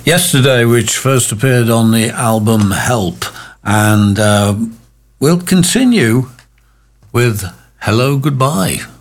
Yesterday, which first appeared on the album Help. And we'll continue with Hello Goodbye.